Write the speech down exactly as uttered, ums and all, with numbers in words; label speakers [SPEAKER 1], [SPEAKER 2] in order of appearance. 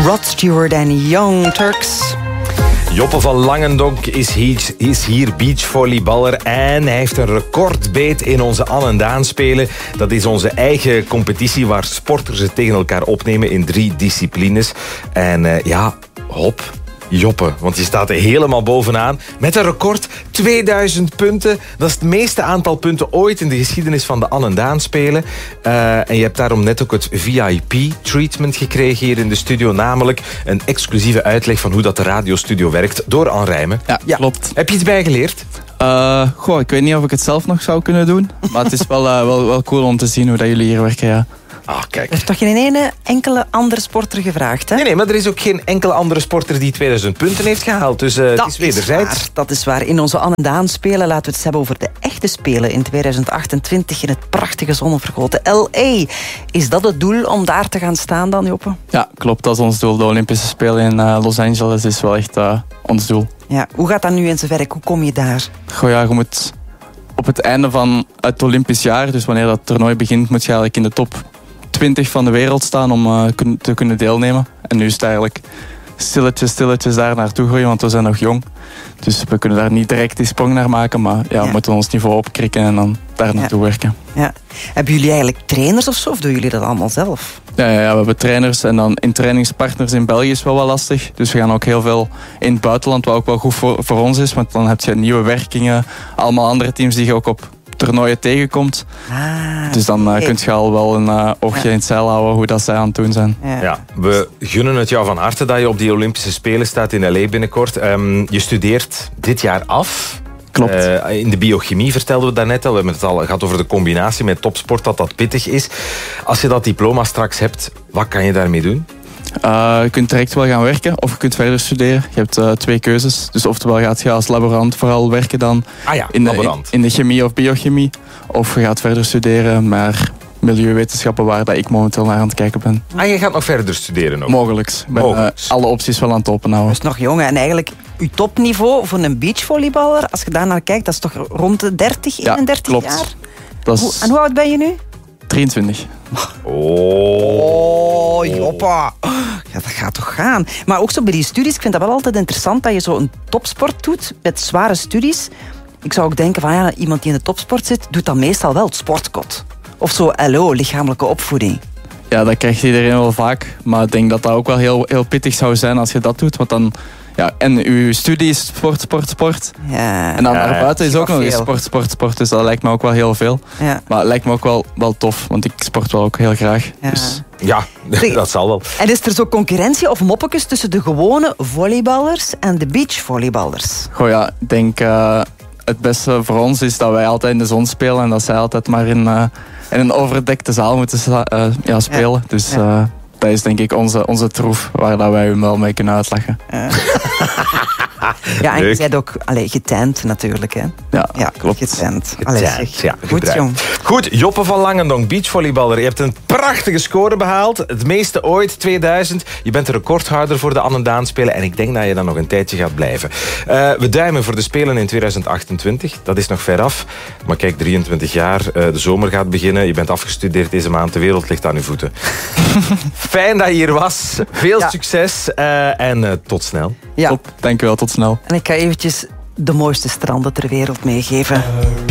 [SPEAKER 1] Rod Stewart en Young Turks.
[SPEAKER 2] Joppe van Langendonk is hier, is hier beachvolleyballer en hij heeft een recordbeet in onze Anne en Daan spelen. Dat is onze eigen competitie waar sporters het tegen elkaar opnemen in drie disciplines. En uh, ja, hop, Joppe, want je staat er helemaal bovenaan met een record tweeduizend punten. Dat is het meeste aantal punten ooit in de geschiedenis van de Anne en Daan spelen. Uh, en je hebt daarom net ook het V I P-treatment gekregen hier in de studio. Namelijk een exclusieve uitleg van hoe dat de radiostudio werkt door Anne Rijmen.
[SPEAKER 3] Ja, ja, klopt.
[SPEAKER 2] Heb je iets bijgeleerd?
[SPEAKER 3] Uh, goh, ik weet niet of ik het zelf nog zou kunnen doen. Maar het is wel, uh, wel, wel cool om te zien hoe dat jullie hier werken, ja.
[SPEAKER 2] Ah, kijk.
[SPEAKER 1] Er heeft toch geen ene enkele andere sporter gevraagd, hè?
[SPEAKER 2] Nee, nee, maar er is ook geen enkele andere sporter die tweeduizend punten heeft gehaald. Dus uh, het is wederzijds.
[SPEAKER 1] Is waar, dat is waar. In onze Anne en Daan spelen laten we het eens hebben over de echte spelen in tweeduizend achtentwintig in het prachtige zonnevergoten L A. Is dat het doel om daar te gaan staan dan, Joppe?
[SPEAKER 3] Ja, klopt. Dat is ons doel. De Olympische Spelen in uh, Los Angeles is wel echt uh, ons doel.
[SPEAKER 1] Ja, hoe gaat dat nu in zijn werk? Hoe kom je daar?
[SPEAKER 3] Goh, ja, je moet op het einde van het Olympisch jaar, dus wanneer dat toernooi begint, moet je eigenlijk in de top twintig van de wereld staan om uh, kun, te kunnen deelnemen. En nu is het eigenlijk stilletjes, stilletjes daar naartoe groeien, want we zijn nog jong. Dus we kunnen daar niet direct die sprong naar maken, maar ja, we ja. moeten ons niveau opkrikken en dan daar naartoe ja. werken.
[SPEAKER 1] Ja. Hebben jullie eigenlijk trainers of zo, of doen jullie dat allemaal zelf?
[SPEAKER 3] Ja, ja, ja, we hebben trainers en dan in trainingspartners in België is wel wat lastig. Dus we gaan ook heel veel in het buitenland, wat ook wel goed voor, voor ons is, want dan heb je nieuwe werkingen, allemaal andere teams die je ook op toernooien tegenkomt.
[SPEAKER 1] Ah,
[SPEAKER 3] dus dan uh,
[SPEAKER 1] okay.
[SPEAKER 3] kun je al wel een uh, oogje ja. in het zeil houden hoe dat zij aan het doen zijn.
[SPEAKER 2] Ja. ja, we gunnen het jou van harte dat je op die Olympische Spelen staat in L A binnenkort. Um, je studeert dit jaar af.
[SPEAKER 3] Klopt.
[SPEAKER 2] Uh, in de biochemie vertelden we daarnet al. We hebben het al gehad over de combinatie met topsport, dat dat pittig is. Als je dat diploma straks hebt, wat kan je daarmee doen?
[SPEAKER 3] Uh, je kunt direct wel gaan werken of je kunt verder studeren. Je hebt uh, twee keuzes. Dus oftewel gaat je als laborant vooral werken dan
[SPEAKER 2] ah ja,
[SPEAKER 3] in, de,
[SPEAKER 2] laborant.
[SPEAKER 3] In, in de chemie of biochemie. Of je gaat verder studeren naar milieuwetenschappen waar dat ik momenteel naar aan het kijken ben.
[SPEAKER 2] Ah, je gaat nog verder studeren ook?
[SPEAKER 3] Mogelijks. Ik ben uh, alle opties wel aan het openhouden.
[SPEAKER 1] Dat is nog jong. En eigenlijk, uw topniveau voor een beachvolleyballer, als je daar naar kijkt, dat is toch rond de dertig, eenendertig
[SPEAKER 3] ja, klopt.
[SPEAKER 1] jaar?
[SPEAKER 3] Dat is...
[SPEAKER 1] Hoe, en hoe oud ben je nu?
[SPEAKER 3] drieëntwintig.
[SPEAKER 1] Oh, Joppa. Ja, dat gaat toch gaan. Maar ook zo bij die studies, ik vind dat wel altijd interessant dat je zo een topsport doet met zware studies. Ik zou ook denken van ja, iemand die in de topsport zit, doet dan meestal wel het sportkot. Of zo L O, lichamelijke opvoeding.
[SPEAKER 3] Ja, dat krijgt iedereen wel vaak. Maar ik denk dat dat ook wel heel, heel pittig zou zijn als je dat doet. Want dan... Ja, en uw studie is sport, sport, sport.
[SPEAKER 1] Ja,
[SPEAKER 3] en dan
[SPEAKER 1] ja,
[SPEAKER 3] naar buiten is ook nog eens
[SPEAKER 1] veel.
[SPEAKER 3] sport, sport, sport. Dus dat lijkt me ook wel heel veel.
[SPEAKER 1] Ja.
[SPEAKER 3] Maar het lijkt me ook wel, wel tof, want ik sport wel ook heel graag.
[SPEAKER 1] Ja,
[SPEAKER 3] dus.
[SPEAKER 2] ja dat zal wel.
[SPEAKER 1] En is er zo concurrentie of moppetjes tussen de gewone volleyballers en de beachvolleyballers?
[SPEAKER 3] Goh ja, ik denk uh, het beste voor ons is dat wij altijd in de zon spelen en dat zij altijd maar in, uh, in een overdekte zaal moeten uh, ja, spelen. Ja. Dus... Uh, dat is denk ik onze, onze troef waar dat wij hem wel mee kunnen uitlachen.
[SPEAKER 1] Uh. Ja, en je bent ook allee, getent natuurlijk. Hè?
[SPEAKER 3] Ja,
[SPEAKER 1] ja
[SPEAKER 3] klopt.
[SPEAKER 1] Getent.
[SPEAKER 2] Allee, ja,
[SPEAKER 1] goed, jong.
[SPEAKER 2] Goed, Joppe van Langendonk, beachvolleyballer. Je hebt een prachtige score behaald. Het meeste ooit, tweeduizend. Je bent de recordhouder voor de Anne en Daan Spelen. En ik denk dat je dan nog een tijdje gaat blijven. Uh, we duimen voor de Spelen in tweeduizend achtentwintig. Dat is nog ver af. Maar kijk, drieëntwintig jaar. Uh, de zomer gaat beginnen. Je bent afgestudeerd deze maand. De wereld ligt aan je voeten. Fijn dat je hier was. Veel ja. succes. Uh, en uh, tot snel.
[SPEAKER 1] Ja.
[SPEAKER 3] Top, dank u wel. Tot snel.
[SPEAKER 1] En ik ga eventjes de mooiste stranden ter wereld meegeven.